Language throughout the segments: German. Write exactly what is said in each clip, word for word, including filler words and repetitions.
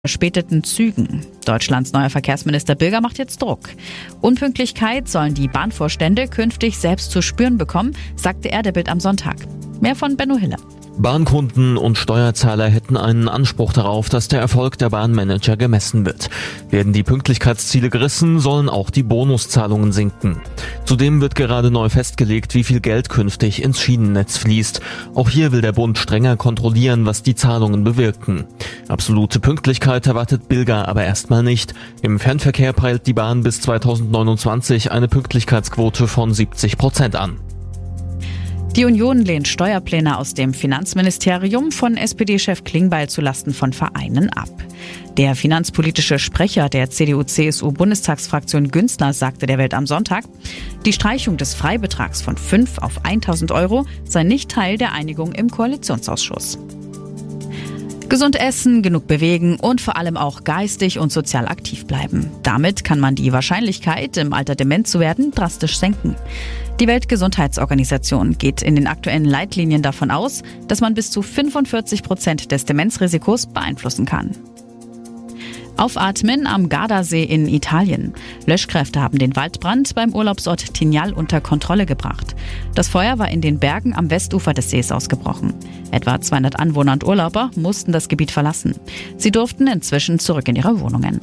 verspäteten Zügen. Deutschlands neuer Verkehrsminister Bilger macht jetzt Druck. Unpünktlichkeit sollen die Bahnvorstände künftig selbst zu spüren bekommen, sagte er der Bild am Sonntag. Mehr von Benno Hille. Bahnkunden und Steuerzahler hätten einen Anspruch darauf, dass der Erfolg der Bahnmanager gemessen wird. Werden die Pünktlichkeitsziele gerissen, sollen auch die Bonuszahlungen sinken. Zudem wird gerade neu festgelegt, wie viel Geld künftig ins Schienennetz fließt. Auch hier will der Bund strenger kontrollieren, was die Zahlungen bewirken. Absolute Pünktlichkeit erwartet Bilger aber erstmal nicht. Im Fernverkehr peilt die Bahn bis zweitausendneunundzwanzig eine Pünktlichkeitsquote von siebzig Prozent an. Die Union lehnt Steuerpläne aus dem Finanzministerium von S P D-Chef Klingbeil zulasten von Vereinen ab. Der finanzpolitische Sprecher der C D U C S U-Bundestagsfraktion Günzler sagte der Welt am Sonntag, die Streichung des Freibetrags von fünf auf tausend Euro sei nicht Teil der Einigung im Koalitionsausschuss. Gesund essen, genug bewegen und vor allem auch geistig und sozial aktiv bleiben. Damit kann man die Wahrscheinlichkeit, im Alter dement zu werden, drastisch senken. Die Weltgesundheitsorganisation geht in den aktuellen Leitlinien davon aus, dass man bis zu fünfundvierzig Prozent des Demenzrisikos beeinflussen kann. Aufatmen am Gardasee in Italien. Löschkräfte haben den Waldbrand beim Urlaubsort Tignal unter Kontrolle gebracht. Das Feuer war in den Bergen am Westufer des Sees ausgebrochen. Etwa zweihundert Anwohner und Urlauber mussten das Gebiet verlassen. Sie durften inzwischen zurück in ihre Wohnungen.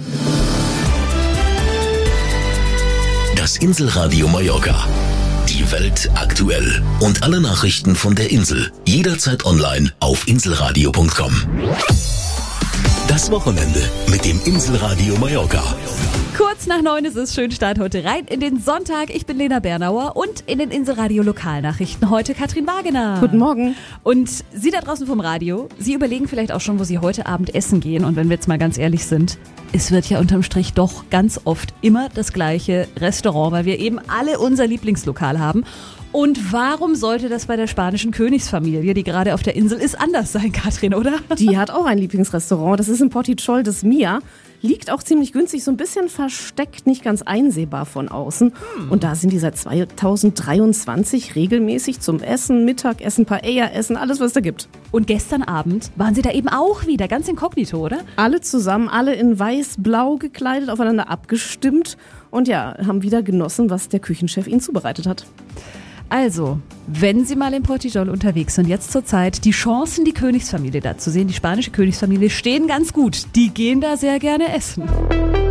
Das Inselradio Mallorca. Die Welt aktuell. Und alle Nachrichten von der Insel. Jederzeit online auf inselradio punkt com. Das Wochenende mit dem Inselradio Mallorca. Kurz nach neun ist es. Schön Start heute rein in den Sonntag. Ich bin Lena Bernauer und in den Inselradio Lokalnachrichten heute Katrin Wagener. Guten Morgen. Und Sie da draußen vom Radio, Sie überlegen vielleicht auch schon, wo Sie heute Abend essen gehen. Und wenn wir jetzt mal ganz ehrlich sind, es wird ja unterm Strich doch ganz oft immer das gleiche Restaurant, weil wir eben alle unser Lieblingslokal haben. Und warum sollte das bei der spanischen Königsfamilie, die gerade auf der Insel ist, anders sein, Katrin, oder? Die hat auch ein Lieblingsrestaurant. Das ist in Portichol des Mia. Liegt auch ziemlich günstig, so ein bisschen versteckt, nicht ganz einsehbar von außen. Hm. Und da sind die seit zweitausenddreiundzwanzig regelmäßig zum Essen, Mittagessen, Paella-Essen, alles, was es da gibt. Und gestern Abend waren Sie da eben auch wieder, ganz inkognito, oder? Alle zusammen, alle in weiß-blau gekleidet, aufeinander abgestimmt. Und ja, haben wieder genossen, was der Küchenchef ihnen zubereitet hat. Also, wenn Sie mal in Portichol unterwegs sind, jetzt zur Zeit, die Chancen, die Königsfamilie da zu sehen, die spanische Königsfamilie, stehen ganz gut. Die gehen da sehr gerne essen.